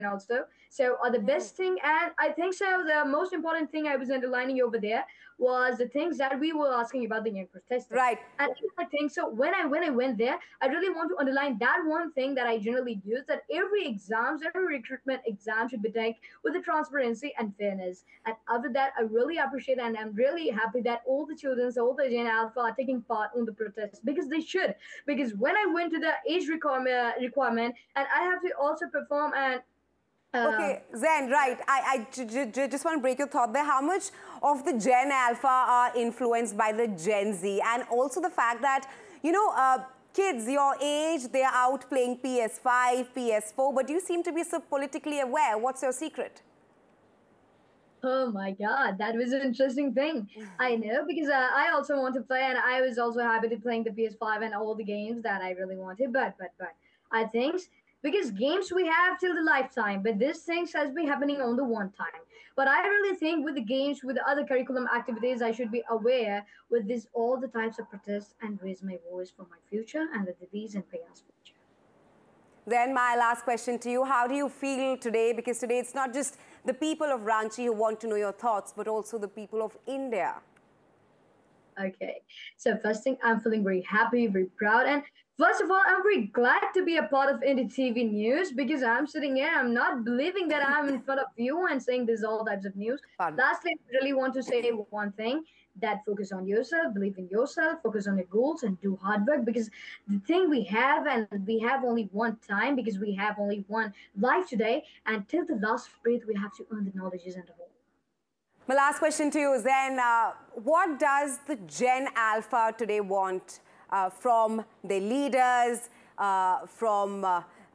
also. So the best thing, and I think so, the most important thing I was underlining over there was the things that we were asking about the young protesters. Right. And I think so when I went there, I really want to underline that one thing that I generally use, that every recruitment exam should be taken with the transparency and fairness. And after that, I really appreciate and I'm really happy that all the children, all the Gen Alpha are taking part on the protest because they should. Because when I went to the age requirement and I have to also perform and uh, Okay, Zen, right. Just want to break your thought there. How much of the Gen Alpha are influenced by the Gen Z? And also the fact that, kids your age, they're out playing PS5, PS4, but you seem to be so politically aware. What's your secret? Oh my God, that was an interesting thing. I know because I also want to play, and I was also happy to playing the PS5 and all the games that I really wanted. But I think because games we have till the lifetime, but this things has been happening on the one time. But I really think with the games, with the other curriculum activities, I should be aware with this all the types of protests and raise my voice for my future and the disease and chaos future. Then my last question to you, how do you feel today? Because today it's not just the people of Ranchi who want to know your thoughts, but also the people of India. Okay. So first thing, I'm feeling very happy, very proud. And first of all, I'm very glad to be a part of Indie TV News because I'm sitting here. I'm not believing that I'm in front of you and saying this all types of news. Pardon. Lastly, I really want to say one thing, that focus on yourself, believe in yourself, focus on your goals and do hard work because the thing we have, and we have only one time because we have only one life today. And till the last breath, we have to earn the knowledges and the whole. My last question to you is then, what does the Gen Alpha today want from their leaders, from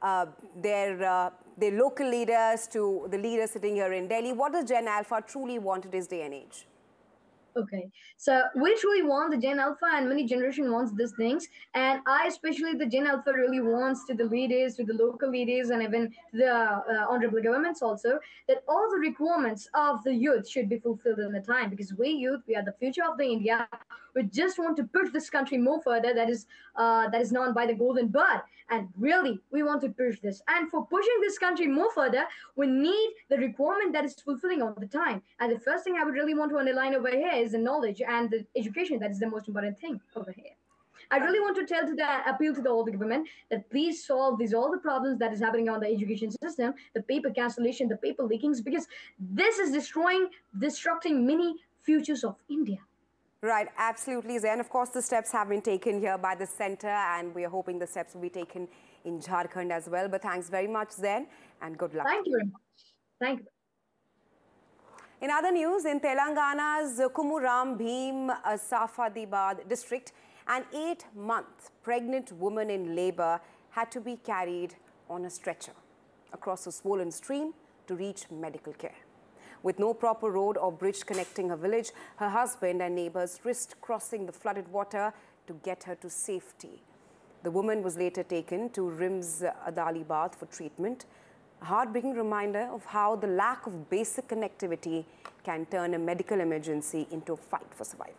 their local leaders to the leaders sitting here in Delhi? What does Gen Alpha truly want in this day and age? Okay, so we truly want the Gen Alpha, and many generation wants these things, and I especially the Gen Alpha really wants to the leaders, to the local leaders, and even to the honorable governments also, that all the requirements of the youth should be fulfilled in the time, because we youth, we are the future of the India. We just want to push this country more further. That is known by the golden bird, and really we want to push this. And for pushing this country more further, we need the requirement that is fulfilling all the time. And the first thing I would really want to underline over here is the knowledge and the education. That is the most important thing over here. I really want to appeal to the older government that please solve these all the problems that is happening on the education system, the paper cancellation, the paper leakings, because this is destructing many futures of India. Right, absolutely, Zen. Of course, the steps have been taken here by the centre, and we are hoping the steps will be taken in Jharkhand as well. But thanks very much, Zen, and good luck. Thank you very much. Thank you. In other news, in Telangana's Kumuram Bhim Safadibad district, an 8-month pregnant woman in labour had to be carried on a stretcher across a swollen stream to reach medical care. With no proper road or bridge connecting her village, her husband and neighbours risked crossing the flooded water to get her to safety. The woman was later taken to RIMS Adalibad for treatment. A heartbreaking reminder of how the lack of basic connectivity can turn a medical emergency into a fight for survival.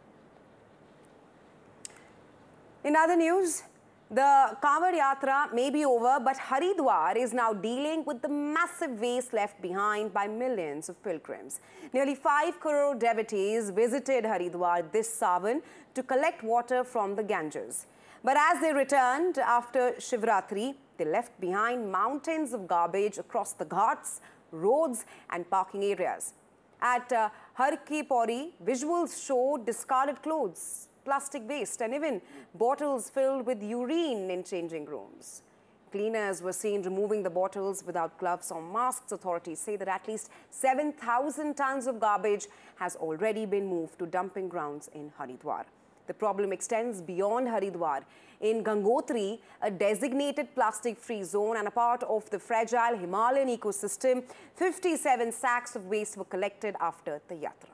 In other news, the Kanwar Yatra may be over, but Haridwar is now dealing with the massive waste left behind by millions of pilgrims. Nearly 5 crore devotees visited Haridwar this Sawan to collect water from the Ganges. But as they returned after Shivratri, they left behind mountains of garbage across the ghats, roads and parking areas. At Har Ki Pauri, visuals showed discarded clothes, plastic waste and even bottles filled with urine in changing rooms. Cleaners were seen removing the bottles without gloves or masks. Authorities say that at least 7,000 tons of garbage has already been moved to dumping grounds in Haridwar. The problem extends beyond Haridwar. In Gangotri, a designated plastic-free zone and a part of the fragile Himalayan ecosystem, 57 sacks of waste were collected after the yatra.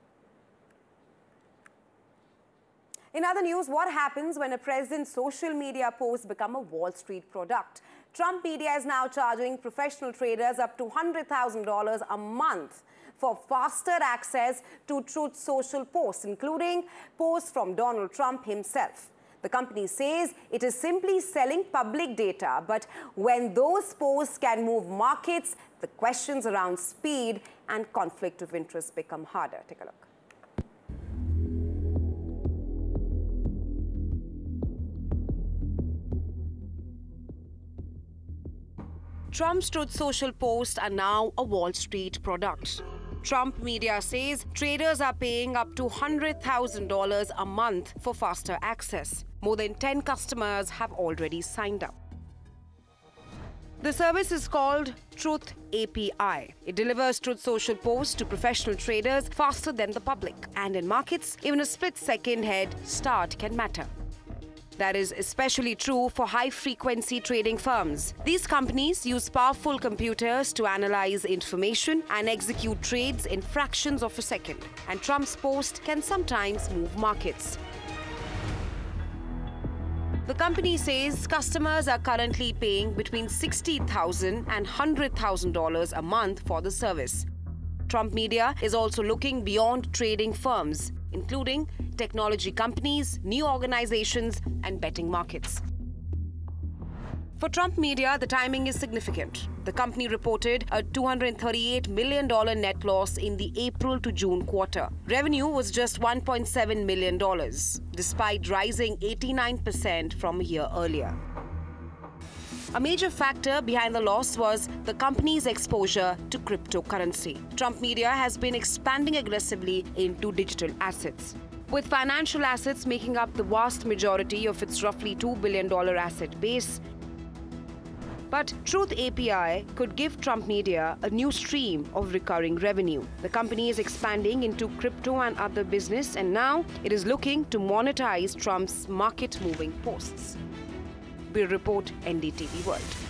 In other news, what happens when a president's social media posts become a Wall Street product? Trump media is now charging professional traders up to $100,000 a month for faster access to Truth Social posts, including posts from Donald Trump himself. The company says it is simply selling public data, but when those posts can move markets, the questions around speed and conflict of interest become harder. Take a look. Trump's Truth Social posts are now a Wall Street product. Trump media says traders are paying up to $100,000 a month for faster access. More than 10 customers have already signed up. The service is called Truth API. It delivers Truth Social posts to professional traders faster than the public. And in markets, even a split-second head start can matter. That is especially true for high-frequency trading firms. These companies use powerful computers to analyze information and execute trades in fractions of a second. And Trump's post can sometimes move markets. The company says customers are currently paying between $60,000 and $100,000 a month for the service. Trump Media is also looking beyond trading firms, including technology companies, new organizations, and betting markets. For Trump Media, the timing is significant. The company reported a $238 million net loss in the April to June quarter. Revenue was just $1.7 million, despite rising 89% from a year earlier. A major factor behind the loss was the company's exposure to cryptocurrency. Trump Media has been expanding aggressively into digital assets, with financial assets making up the vast majority of its roughly $2 billion asset base. But Truth API could give Trump Media a new stream of recurring revenue. The company is expanding into crypto and other business, and now it is looking to monetize Trump's market-moving posts. Bureau Report, NDTV World.